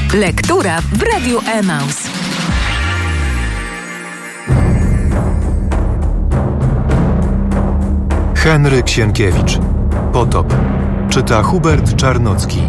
Lektura w Radiu Emaus. Henryk Sienkiewicz. Potop. Czyta Hubert Czarnocki.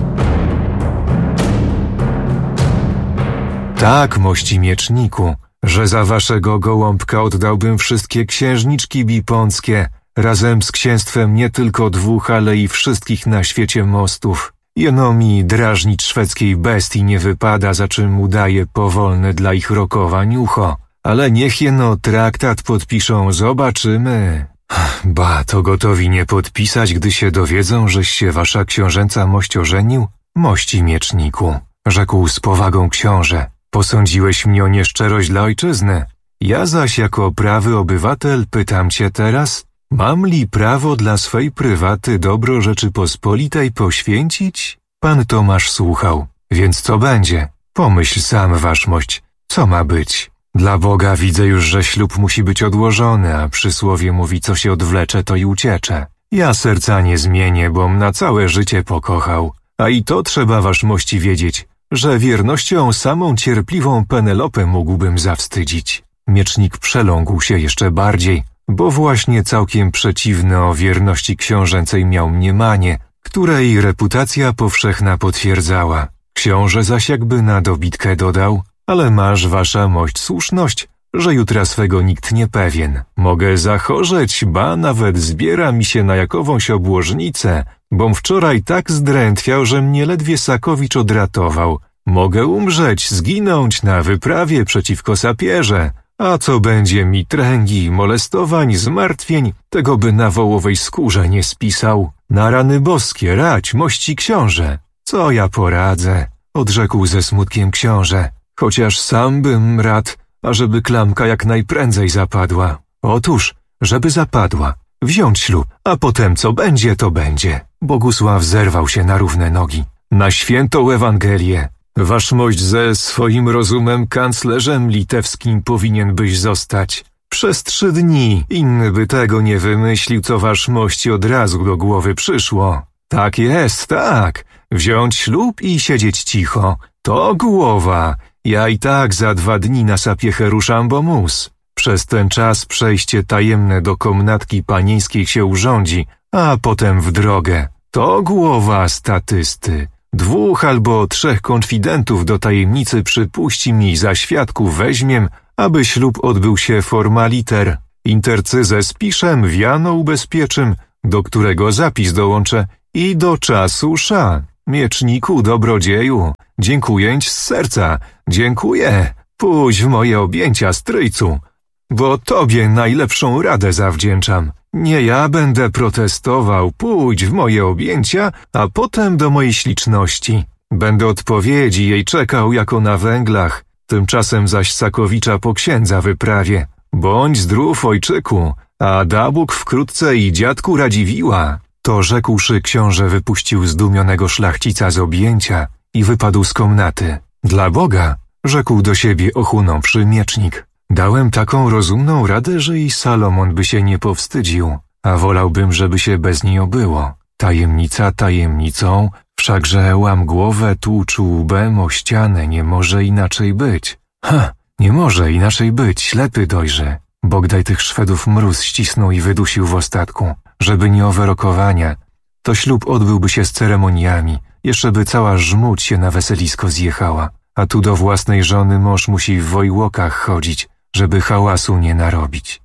Tak, mości mieczniku, że za waszego gołąbka oddałbym wszystkie księżniczki bipąckie, razem z księstwem nie tylko 2, ale i wszystkich na świecie mostów. Jeno mi drażnić szwedzkiej bestii nie wypada, za czym mu daje powolne dla ich rokowań ucho. Ale niech jeno traktat podpiszą, zobaczymy. Ba, to gotowi nie podpisać, gdy się dowiedzą, żeś się wasza książęca mość ożenił? Mości mieczniku, rzekł z powagą książę, posądziłeś mnie o nieszczerość dla ojczyzny. Ja zaś jako prawy obywatel pytam cię teraz, mam li prawo dla swej prywaty dobro Rzeczypospolitej poświęcić? Pan Tomasz słuchał, więc co będzie? Pomyśl sam, waszmość, co ma być? Dla Boga widzę już, że ślub musi być odłożony, a przysłowie mówi, co się odwlecze, to i uciecze. Ja serca nie zmienię, bom na całe życie pokochał. A i to trzeba waszmości wiedzieć, że wiernością samą cierpliwą Penelopę mógłbym zawstydzić. Miecznik przeląkł się jeszcze bardziej, bo właśnie całkiem przeciwne o wierności książęcej miał mniemanie, której reputacja powszechna potwierdzała. Książę zaś jakby na dobitkę dodał, ale masz wasza mość słuszność, że jutra swego nikt nie pewien. Mogę zachorzeć, ba nawet zbiera mi się na jakowąś obłożnicę, bom wczoraj tak zdrętwiał, że mnie ledwie Sakowicz odratował. Mogę umrzeć, zginąć na wyprawie przeciwko sapierze. A co będzie mi tręgi, molestowań, zmartwień, tego by na wołowej skórze nie spisał. Na rany boskie rać, mości książę. Co ja poradzę? Odrzekł ze smutkiem książę. Chociaż sam bym rad, ażeby klamka jak najprędzej zapadła. Otóż, żeby zapadła, wziąć ślub, a potem co będzie, to będzie. Bogusław zerwał się na równe nogi. Na świętą Ewangelię. Waszmość ze swoim rozumem kanclerzem litewskim powinien byś zostać. Przez 3 dni inny by tego nie wymyślił, co waszmości od razu do głowy przyszło. Tak jest, tak. Wziąć ślub i siedzieć cicho. To głowa. Ja i tak za 2 dni na sapiechę ruszam, bo mus. Przez ten czas przejście tajemne do komnatki panieńskiej się urządzi, a potem w drogę. To głowa statysty. 2 albo 3 konfidentów do tajemnicy przypuści mi, za świadków weźmiem, aby ślub odbył się formaliter. Intercyzę spiszem, wiano ubezpieczym, do którego zapis dołączę i do czasu sza. Mieczniku, dobrodzieju, dziękuję z serca, dziękuję. Pójdź w moje objęcia, stryjcu, bo tobie najlepszą radę zawdzięczam. Nie ja będę protestował, pójdź w moje objęcia, a potem do mojej śliczności. Będę odpowiedzi jej czekał jako na węglach, tymczasem zaś Sakowicza po księdza wyprawię. Bądź zdrów, ojczyku, a da Bóg wkrótce i dziadku Radziwiła. To rzekłszy, książę wypuścił zdumionego szlachcica z objęcia i wypadł z komnaty. Dla Boga, rzekł do siebie ochłonąwszy miecznik. Dałem taką rozumną radę, że i Salomon by się nie powstydził, a wolałbym, żeby się bez niej obyło. Tajemnica tajemnicą, wszakże łam głowę, tłucz łbem o ścianę, nie może inaczej być. Nie może inaczej być, ślepy dojrze. Bogdaj tych Szwedów mróz ścisnął i wydusił w ostatku, żeby nie owe rokowania. To ślub odbyłby się z ceremoniami, jeszcze by cała żmudź się na weselisko zjechała, a tu do własnej żony mąż musi w wojłokach chodzić, żeby hałasu nie narobić.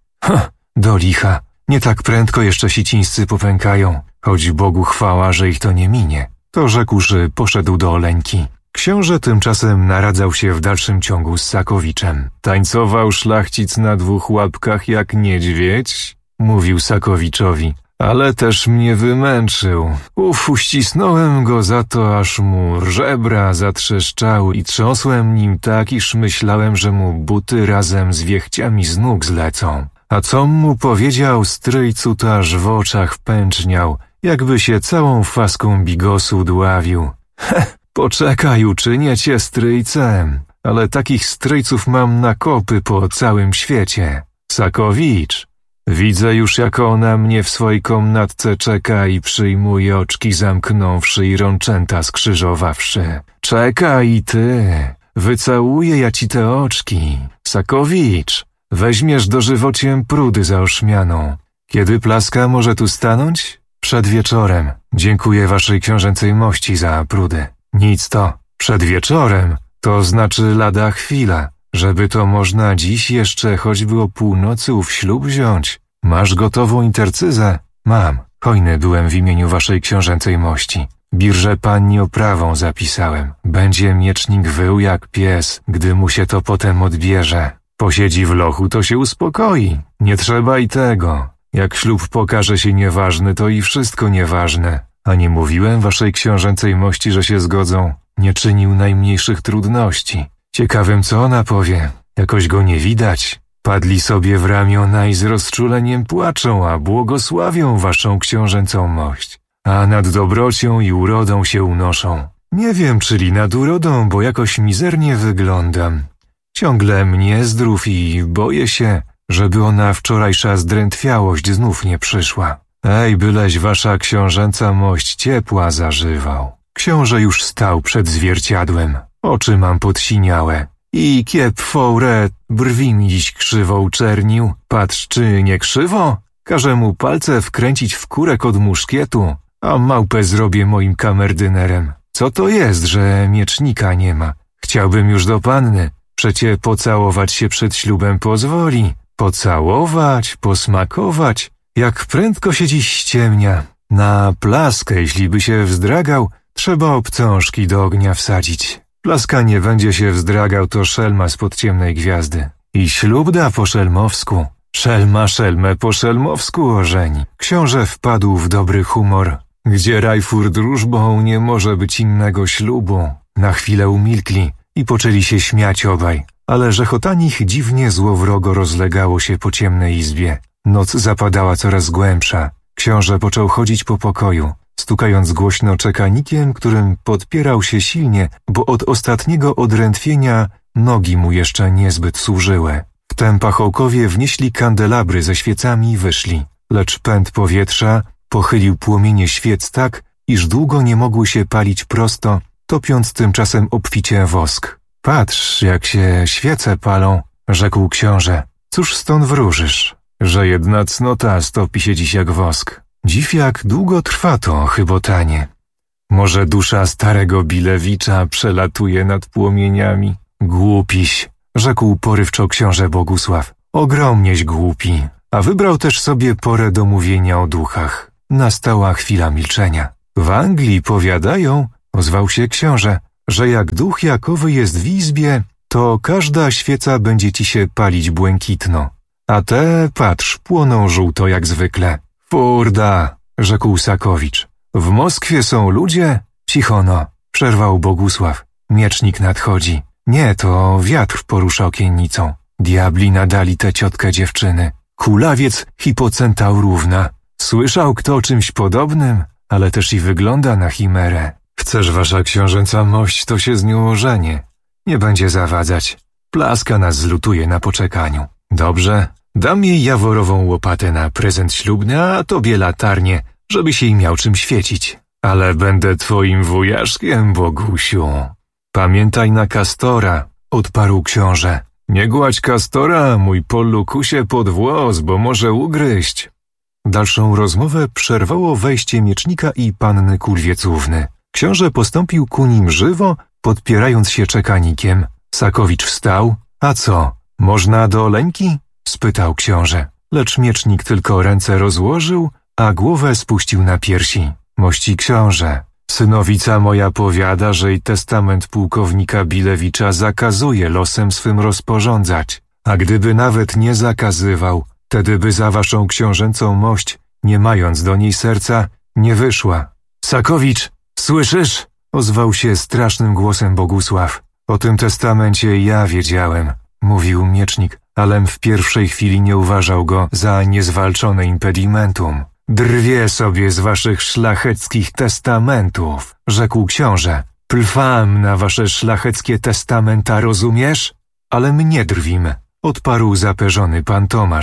Do licha, nie tak prędko jeszcze sicińscy popękają, choć Bogu chwała, że ich to nie minie. To rzekłszy, poszedł do Oleńki. Książę tymczasem naradzał się w dalszym ciągu z Sakowiczem. Tańcował szlachcic na 2 łapkach jak niedźwiedź, mówił Sakowiczowi, ale też mnie wymęczył. Uścisnąłem go za to, aż mu żebra zatrzeszczały i trząsłem nim tak, iż myślałem, że mu buty razem z wiechciami z nóg zlecą. A com mu powiedział, stryjcu, to aż w oczach pęczniał, jakby się całą faską bigosu dławił. Poczekaj, uczynię cię stryjcem, ale takich stryjców mam na kopy po całym świecie. Sakowicz, Widzę już, jak ona mnie w swojej komnatce czeka i przyjmuje, oczki zamknąwszy i rączęta skrzyżowawszy. Czekaj i ty, wycałuję ja ci te oczki. Sakowicz, weźmiesz dożywociem prudy za oszmianą. Kiedy Plaska może tu stanąć? Przed wieczorem. Dziękuję waszej książęcej mości za prudy. Nic to. Przed wieczorem, to znaczy lada chwila. Żeby to można dziś jeszcze choćby o północy ów ślub wziąć. Masz gotową intercyzę? Mam. Hojny byłem w imieniu waszej książęcej mości. Birże panni oprawą zapisałem. Będzie miecznik wył jak pies, gdy mu się to potem odbierze. Posiedzi w lochu, to się uspokoi. Nie trzeba i tego. Jak ślub pokaże się nieważny, to i wszystko nieważne. A nie mówiłem waszej książęcej mości, że się zgodzą. Nie czynił najmniejszych trudności. Ciekawym, co ona powie. Jakoś go nie widać. Padli sobie w ramiona i z rozczuleniem płaczą, a błogosławią waszą książęcą mość. A nad dobrocią i urodą się unoszą. Nie wiem, czyli nad urodą, bo jakoś mizernie wyglądam. Ciągle mnie zdrów i boję się, żeby ona wczorajsza zdrętwiałość znów nie przyszła. Ej, byleś wasza książęca mość ciepła zażywał. Książę już stał przed zwierciadłem. Oczy mam podsiniałe. I kiep foure, brwi mi dziś krzywo uczernił. Patrz, czy nie krzywo? Każę mu palce wkręcić w kurek od muszkietu, a małpę zrobię moim kamerdynerem. Co to jest, że miecznika nie ma? Chciałbym już do panny. Przecie pocałować się przed ślubem pozwoli. Pocałować, posmakować. Jak prędko się dziś ściemnia. Na Plaskę, jeśli by się wzdragał, trzeba obcążki do ognia wsadzić. Plaska nie będzie się wzdragał, to szelma spod ciemnej gwiazdy. I ślub da po szelmowsku. Szelma szelmę po szelmowsku ożeni. Książę wpadł w dobry humor. Gdzie rajfur drużbą, nie może być innego ślubu. Na chwilę umilkli i poczęli się śmiać obaj. Ale rzechotanich dziwnie złowrogo rozlegało się po ciemnej izbie. Noc zapadała coraz głębsza. Książę począł chodzić po pokoju, stukając głośno czekanikiem, którym podpierał się silnie, bo od ostatniego odrętwienia nogi mu jeszcze niezbyt służyły. Wtem pachołkowie wnieśli kandelabry ze świecami i wyszli, lecz pęd powietrza pochylił płomienie świec tak, iż długo nie mogły się palić prosto, topiąc tymczasem obficie wosk. Patrz, jak się świece palą, rzekł książę. Cóż stąd wróżysz? Że jedna cnota stopi się dziś jak wosk. Dziw jak długo trwa to chybotanie. Może dusza starego Bilewicza przelatuje nad płomieniami? Głupiś, rzekł porywczo książę Bogusław. Ogromnieś głupi. A wybrał też sobie porę do mówienia o duchach. Nastała chwila milczenia. W Anglii powiadają, ozwał się książę, że jak duch jakowy jest w izbie, to każda świeca będzie ci się palić błękitno. A te, patrz, płoną żółto jak zwykle. Furda, rzekł Sakowicz. W Moskwie są ludzie? Cicho no, przerwał Bogusław. Miecznik nadchodzi. Nie, to wiatr porusza okiennicą. Diabli nadali tę ciotkę dziewczyny. Kulawiec hipocentaurówna. Słyszał kto o czymś podobnym, ale też i wygląda na chimerę. Chcesz wasza książęca mość, to się z nią ożenię. Nie będzie zawadzać. Plaska nas zlutuje na poczekaniu. Dobrze, dam jej jaworową łopatę na prezent ślubny, a tobie latarnię, żebyś jej miał czym świecić. Ale będę twoim wujaszkiem, Bogusiu. Pamiętaj na Kastora, odparł książę. Nie gładź Kastora, mój polukusie pod włos, bo może ugryźć. Dalszą rozmowę przerwało wejście miecznika i panny Kurwiecówny. Książę postąpił ku nim żywo, podpierając się czekanikiem. Sakowicz wstał. A co, można do Oleńki? Spytał książę. Lecz miecznik tylko ręce rozłożył, a głowę spuścił na piersi. Mości książę, synowica moja powiada, że i testament pułkownika Bilewicza zakazuje losem swym rozporządzać. A gdyby nawet nie zakazywał, wtedy by za waszą książęcą mość, nie mając do niej serca, nie wyszła. Sakowicz, słyszysz? Ozwał się strasznym głosem Bogusław. O tym testamencie ja wiedziałem, mówił miecznik, alem w pierwszej chwili nie uważał go za niezwalczone impedimentum. Drwie sobie z waszych szlacheckich testamentów, rzekł książę. Plwam na wasze szlacheckie testamenta, rozumiesz? Ale mnie drwim, odparł zaperzony pan Tomasz.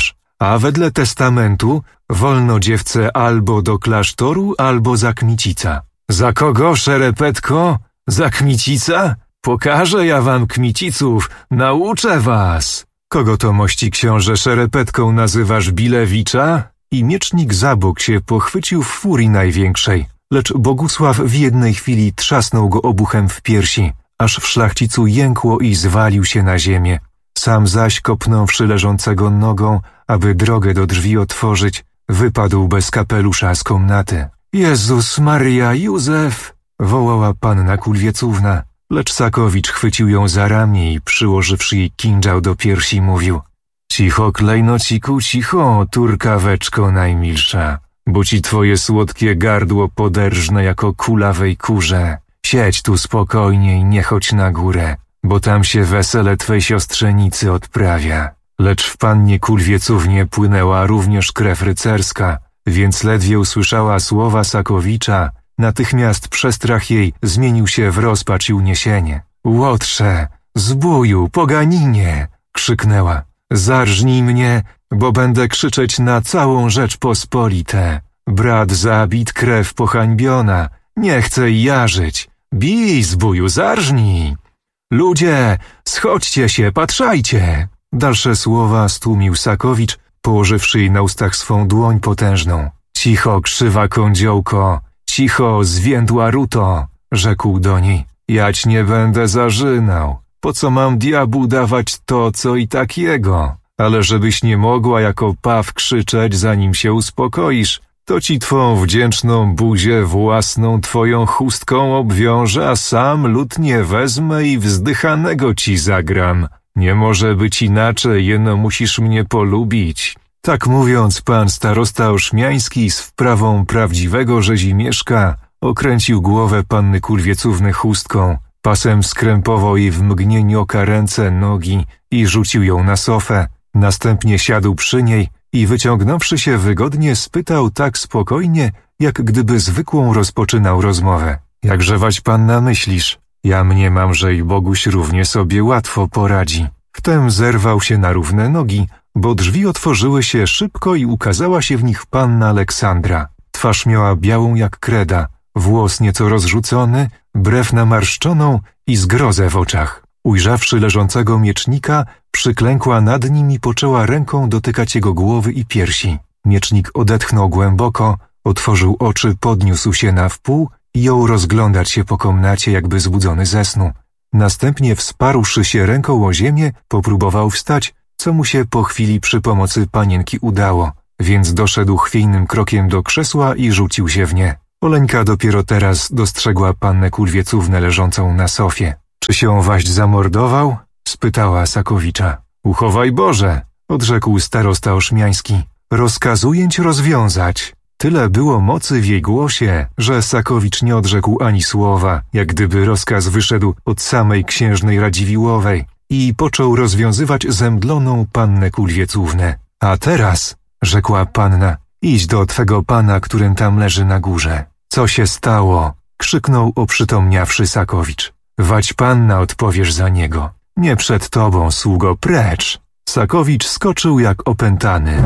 a wedle testamentu wolno dziewce albo do klasztoru, albo za kmicica. Za kogo, szerepetko? Za kmicica? Pokażę ja wam kmiciców, nauczę was. Kogo to mości książę szerepetką nazywasz Bilewicza? I miecznik za bok się pochwycił w furii największej, lecz Bogusław w jednej chwili trzasnął go obuchem w piersi, aż w szlachcicu jękło i zwalił się na ziemię. Sam zaś, kopnąwszy leżącego nogą, aby drogę do drzwi otworzyć, wypadł bez kapelusza z komnaty. Jezus Maria, Józef! Wołała panna Kulwiecówna, lecz Sakowicz chwycił ją za ramię i przyłożywszy jej kindzał do piersi mówił: cicho, klejnociku, cicho, turkaweczko najmilsza, bo ci twoje słodkie gardło poderżnę jako kulawej kurze. Siedź tu spokojnie i nie chodź na górę, bo tam się wesele twej siostrzenicy odprawia. Lecz w pannie Kulwiecównie płynęła również krew rycerska, więc ledwie usłyszała słowa Sakowicza, natychmiast przestrach jej zmienił się w rozpacz i uniesienie. Łotrze, zbóju, poganinie! Krzyknęła. Zarżnij mnie, bo będę krzyczeć na całą Rzeczpospolitę. Brat zabit, krew pohańbiona, nie chcę i ja żyć. Bij, zbóju, zarżnij! Ludzie, schodźcie się, patrzajcie! Dalsze słowa stłumił Sakowicz, położywszy jej na ustach swą dłoń potężną. Cicho, krzywa kądziołko, cicho, zwiędła ruto, rzekł do niej. Jać nie będę zarzynał. Po co mam diabłu dawać to, co i tak jego? Ale żebyś nie mogła jako paw krzyczeć, zanim się uspokoisz, to ci twą wdzięczną buzię własną twoją chustką obwiążę, a sam lutnie wezmę i wzdychanego ci zagram. Nie może być inaczej, jeno musisz mnie polubić. Tak mówiąc, pan starosta Oszmiański z wprawą prawdziwego Rzezimieszka okręcił głowę panny Kulwiecówny chustką, pasem skrępował jej w mgnieniu oka ręce, nogi i rzucił ją na sofę. Następnie siadł przy niej i wyciągnąwszy się wygodnie spytał tak spokojnie, jak gdyby zwykłą rozpoczynał rozmowę. Jakżewać panna myślisz? Ja mniemam, że i Boguś równie sobie łatwo poradzi. Wtem zerwał się na równe nogi, bo drzwi otworzyły się szybko i ukazała się w nich panna Aleksandra. Twarz miała białą jak kreda, włos nieco rozrzucony, brew namarszczoną i zgrozę w oczach. Ujrzawszy leżącego miecznika, przyklękła nad nim i poczęła ręką dotykać jego głowy i piersi. Miecznik odetchnął głęboko, otworzył oczy, podniósł się na wpół i jął rozglądać się po komnacie, jakby zbudzony ze snu. Następnie, wsparłszy się ręką o ziemię, popróbował wstać, co mu się po chwili przy pomocy panienki udało, więc doszedł chwiejnym krokiem do krzesła i rzucił się w nie. Oleńka dopiero teraz dostrzegła pannę Kulwiecównę leżącą na sofie. Czy się waść zamordował? Spytała Sakowicza. Uchowaj Boże, odrzekł starosta Oszmiański. Rozkazuję ci rozwiązać. Tyle było mocy w jej głosie, że Sakowicz nie odrzekł ani słowa, jak gdyby rozkaz wyszedł od samej księżnej Radziwiłłowej i począł rozwiązywać zemdloną pannę Kulwiecównę. A teraz, rzekła panna, idź do twego pana, którym tam leży na górze. Co się stało? Krzyknął oprzytomniawszy Sakowicz. Wać panna, odpowiesz za niego. Nie przed tobą, sługo, precz. Sakowicz skoczył jak opętany.